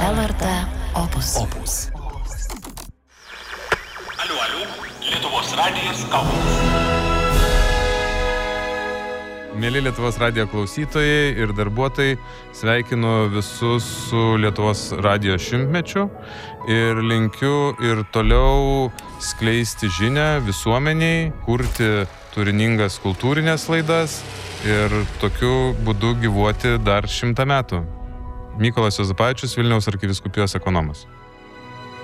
LRT Opus. Aliu, Lietuvos radijas Kaunas. Mėly Lietuvos radijo klausytojai ir darbuotojai, sveikinu visus su Lietuvos radijo šimtmečiu ir linkiu ir toliau skleisti žinią visuomeniai, kurti turiningas kultūrinės laidas ir tokiu būdu gyvuoti dar 100 metų. Mykolas Juozapavičius, Vilniaus arkivyskupijos ekonomas.